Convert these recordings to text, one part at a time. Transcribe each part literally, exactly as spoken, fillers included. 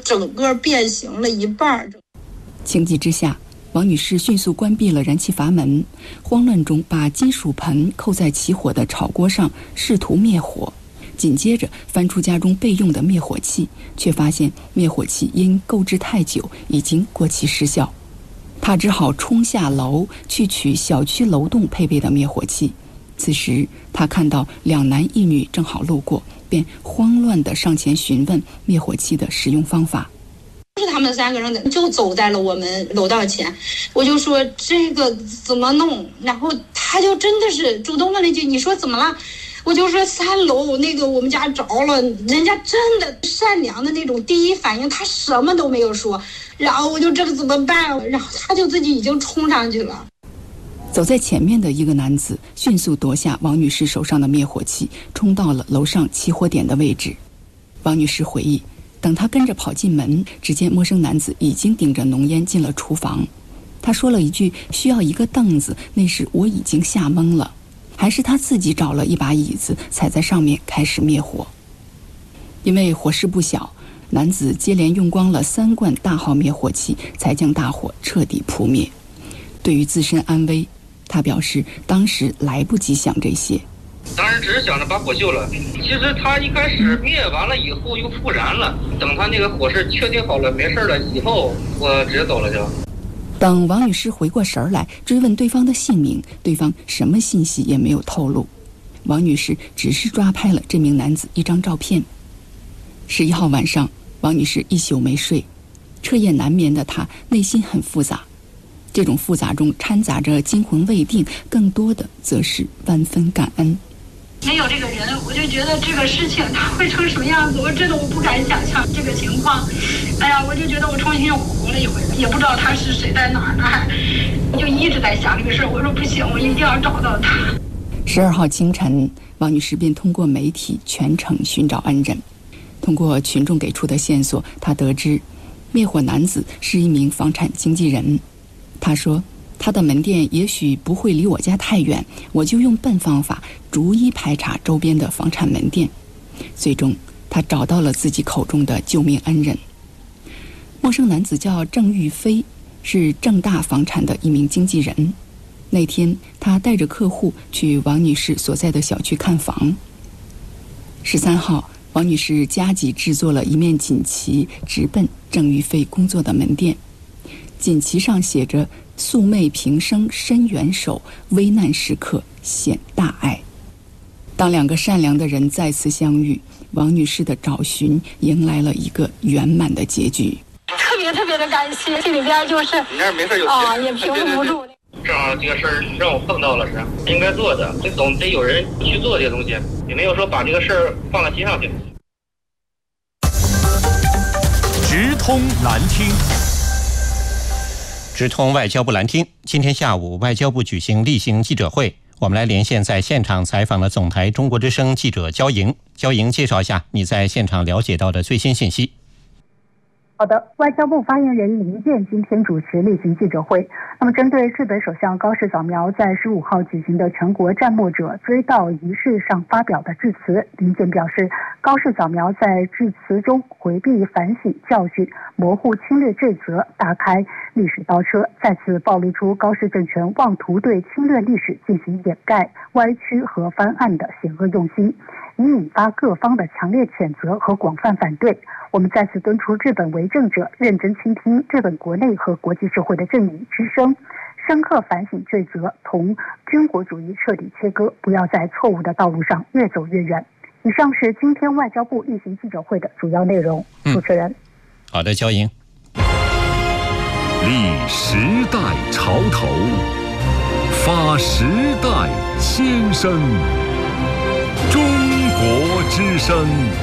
整个变形了一半。 情急之下，王女士迅速关闭了燃气阀门，慌乱中把金属盆扣在起火的炒锅上，试图灭火。紧接着翻出家中备用的灭火器，却发现灭火器因购置太久已经过期失效。他只好冲下楼去取小区楼栋配备的灭火器。此时他看到两男一女正好路过，便慌乱地上前询问灭火器的使用方法。 就是他们三个人就走在了我们楼道前，我就说这个怎么弄，然后他就真的是主动问了一句，你说怎么了？我就说三楼那个我们家着了，人家真的善良的那种第一反应，他什么都没有说，然后我就这个怎么办？然后他就自己已经冲上去了。 走在前面的一个男子迅速夺下王女士手上的灭火器，冲到了楼上起火点的位置。王女士回忆，等她跟着跑进门，只见陌生男子已经顶着浓烟进了厨房。他说了一句需要一个凳子，那时我已经吓懵了。还是他自己找了一把椅子，踩在上面开始灭火。因为火势不小，男子接连用光了三罐大号灭火器，才将大火彻底扑灭。对于自身安危，他表示当时来不及想这些， 当时只是想着把火救了。其实他一开始灭完了以后又复燃了，等他那个火势确定好了没事了以后，我直接走了就。 等王女士回过神来追问对方的姓名，对方什么信息也没有透露。王女士只是抓拍了这名男子一张照片。十一号晚上，王女士一宿没睡，彻夜难眠的她内心很复杂，这种复杂中掺杂着惊魂未定，更多的则是万分感恩。 没有这个人，我就觉得这个事情它会成什么样子，我真的我不敢想象这个情况。哎呀，我就觉得我重新又活了一回，也不知道他是谁，在哪儿呢，还我就一直在想这个事儿。我说不行，我一定要找到他。 十二号清晨，王女士便通过媒体全程寻找恩人。通过群众给出的线索，她得知灭火男子是一名房产经纪人。他说他的门店也许不会离我家太远，我就用笨方法逐一排查周边的房产门店。最终他找到了自己口中的救命恩人。陌生男子叫郑玉飞，是正大房产的一名经纪人。那天他带着客户去王女士所在的小区看房。十三号，王女士加急制作了一面锦旗，直奔郑玉飞工作的门店。锦旗上写着素昧平生伸援手，危难时刻显大爱。当两个善良的人再次相遇，王女士的找寻迎来了一个圆满的结局。 特别特别的感谢，心里边就是你那没事有啊，也平衡不住。 正好这个事儿让我碰到了，是应该做的，这总得有人去做这些东西，也没有说把这个事儿放在心上去。 直通蓝厅。 直通外交部蓝厅，今天下午外交部举行例行记者会，我们来连线在现场采访的总台中国之声记者焦莹。焦莹，介绍一下你在现场了解到的最新信息。 好的，外交部发言人林健今天主持例行记者会。那么，针对日本首相高市早苗在十五号举行的全国战没者追悼仪式上发表的致辞，林健表示，高市早苗在致辞中回避反省教训，模糊侵略罪责，打开历史倒车，再次暴露出高市政权妄图对侵略历史进行掩盖、歪曲和翻案的险恶用心，已引发各方的强烈谴责和广泛反对。我们再次敦促日本为政者认真倾听日本国内和国际社会的正义之声，深刻反省罪责，同军国主义彻底切割，不要在错误的道路上越走越远。以上是今天外交部例行记者会的主要内容。主持人， 嗯、好的，焦莹。 立时代潮头，发时代先声，中国之声。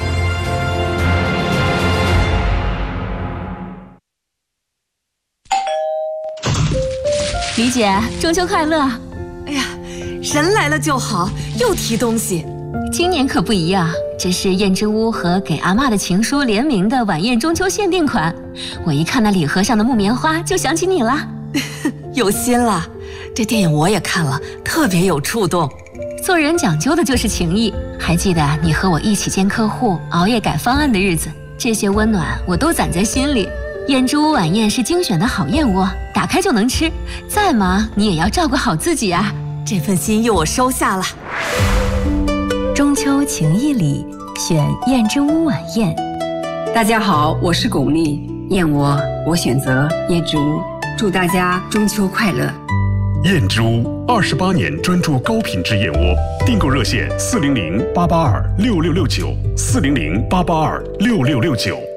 李姐，中秋快乐！ 哎呀，人来了就好，又提东西。 今年可不一样，这是燕之屋和给阿嬷的情书联名的晚宴中秋限定款。我一看那礼盒上的木棉花，就想起你了。 有心了，这电影我也看了，特别有触动。 做人讲究的就是情谊。还记得你和我一起见客户、熬夜改方案的日子， 这些温暖我都攒在心里。燕之屋晚宴是精选的好燕窝，打开就能吃，再忙你也要照顾好自己啊。 这份心意我收下了。 中秋情意里，选燕之屋晚宴。 大家好，我是巩俐，燕窝我选择燕之屋，祝大家中秋快乐。 燕之屋二十八年专注高品质燕窝，订购热线四零零八八二六六六九四零零八八二六六六九。